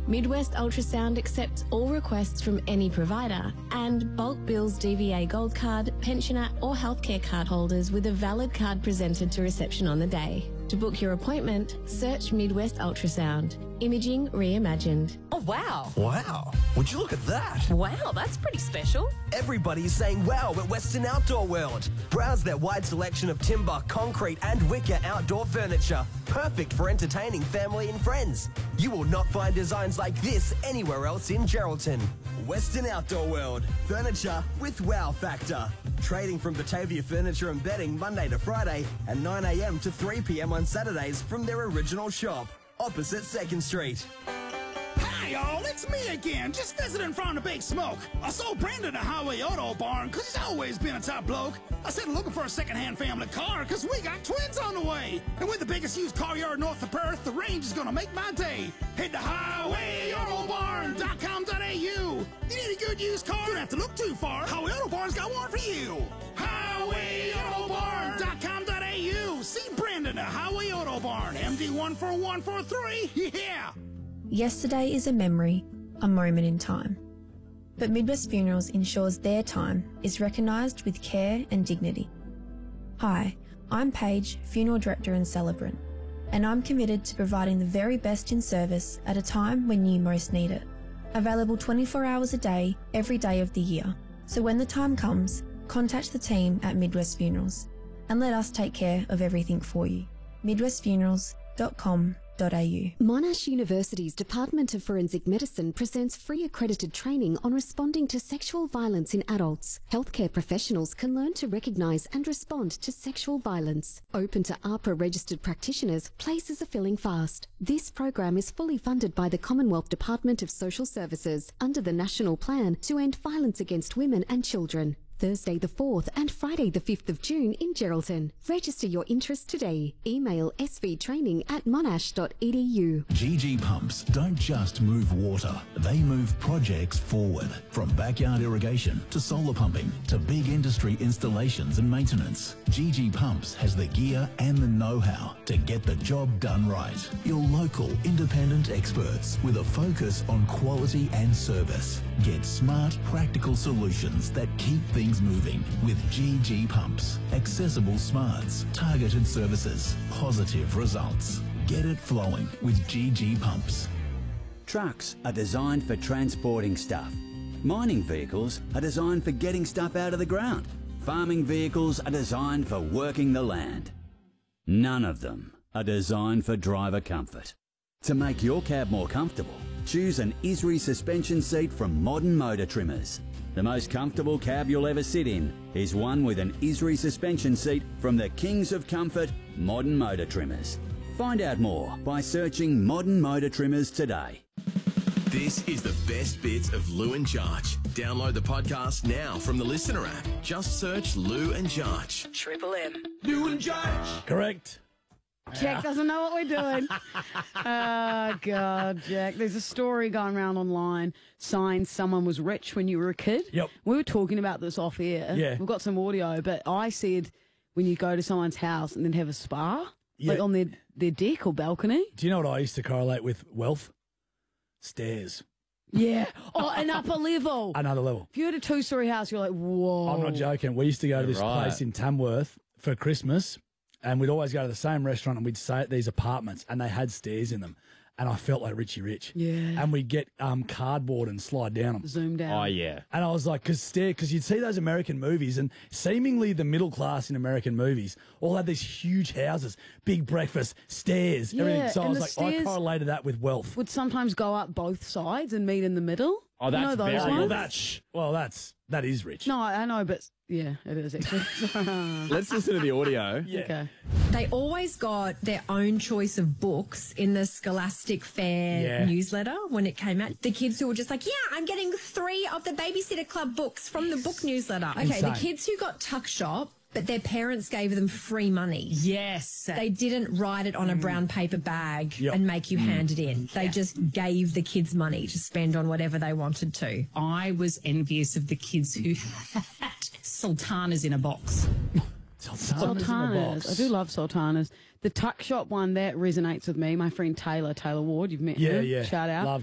Midwest Ultrasound accepts all requests from any provider, and bulk bills DVA Gold Card, pensioner or healthcare card holders with a valid card presented to reception on the day. To book your appointment, search Midwest Ultrasound. Imaging reimagined. Oh, wow. Wow. Would you look at that? Wow, that's pretty special. Everybody's saying wow at Western Outdoor World. Browse their wide selection of timber, concrete and wicker outdoor furniture. Perfect for entertaining family and friends. You will not find designs like this anywhere else in Geraldton. Western Outdoor World. Furniture with wow factor. Trading from Batavia Furniture and Bedding Monday to Friday and 9 a.m. to 3 p.m. on Saturdays from their original shop, opposite 2nd Street. Hi, y'all. It's me again, just visiting from the Big Smoke. I saw Brandon at Highway Auto Barn because he's always been a top bloke. I said looking for a second-hand family car because we got twins on the way. And with the biggest used car yard north of Perth, the range is going to make my day. Head to highwayautobarn.com.au. You need a good used car? Don't have to look too far. Highway Auto Barn's got one for you. highwayautobarn.com.au. See Brandon at Highway Auto Barn, MD14143. Yeah! Yesterday is a memory, a moment in time. But Midwest Funerals ensures their time is recognised with care and dignity. Hi, I'm Paige, Funeral Director and Celebrant, and I'm committed to providing the very best in service at a time when you most need it. Available 24 hours a day, every day of the year. So when the time comes, contact the team at Midwest Funerals and let us take care of everything for you. midwestfunerals.com.au. Monash University's Department of Forensic Medicine presents free accredited training on responding to sexual violence in adults. Healthcare professionals can learn to recognise and respond to sexual violence. Open to AHPRA registered practitioners, places are filling fast. This program is fully funded by the Commonwealth Department of Social Services under the National Plan to End Violence Against Women and Children. Thursday the 4th and Friday the 5th of June in Geraldton. Register your interest today. Email svtraining@monash.edu. GG Pumps don't just move water, they move projects forward. From backyard irrigation to solar pumping to big industry installations and maintenance, GG Pumps has the gear and the know-how to get the job done right. Your local independent experts with a focus on quality and service. Get smart, practical solutions that keep things moving with GG Pumps. Accessible smarts, targeted services, positive results. Get it flowing with GG Pumps. Trucks are designed for transporting stuff. Mining vehicles are designed for getting stuff out of the ground. Farming vehicles are designed for working the land. None of them are designed for driver comfort. To make your cab more comfortable, choose an Isri suspension seat from Modern Motor Trimmers. The most comfortable cab you'll ever sit in is one with an Isri suspension seat from the Kings of Comfort, Modern Motor Trimmers. Find out more by searching Modern Motor Trimmers today. This is the best bits of Lou and Jarch. Download the podcast now from the Listener app. Just search Lou and Jarch. Triple M. Lou and Jarch. Correct. Jack doesn't know what we're doing. Oh, God, Jack. There's a story going around online saying someone was rich when you were a kid. Yep. We were talking about this off air. Yeah. We've got some audio, but I said when you go to someone's house and then have a spa, like on their deck or balcony. Do you know what I used to correlate with wealth? Stairs. Yeah. Oh, an upper level. Another level. If you had a 2-story house, you're like, whoa. I'm not joking. We used to go to this place in Tamworth for Christmas, and we'd always go to the same restaurant, and we'd stay at these apartments, and they had stairs in them. And I felt like Richie Rich. Yeah. And we'd get cardboard and slide down them. Zoom down. Oh, yeah. And I was like, because you'd see those American movies, and seemingly the middle class in American movies all had these huge houses, big breakfast, stairs, everything. So I was like, I correlated that with wealth. Would sometimes go up both sides and meet in the middle. Oh, that's you know those very ones? That is rich. No, I know, but yeah, it is actually. Let's listen to the audio. Yeah. Okay. They always got their own choice of books in the Scholastic Fair newsletter when it came out. The kids who were just like, yeah, I'm getting 3 of the Babysitter Club books from the book newsletter. Okay, Insane. the kids who got Tuck Shop, but their parents gave them free money. Yes. They didn't write it on a brown paper bag and make you hand it in. They just gave the kids money to spend on whatever they wanted to. I was envious of the kids who had sultanas in a box. Sultanas. I do love sultanas. The Tuck Shop one, that resonates with me. My friend Taylor Ward, you've met him. Yeah. Shout out. Love